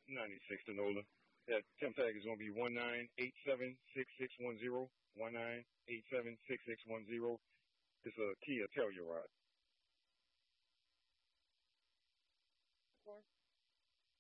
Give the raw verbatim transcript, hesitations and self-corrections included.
ninety-six to Nola. That temp tag is going to be one nine eight seven six six one zero. one nine eight seven six six one zero. It's a Kia Telluride.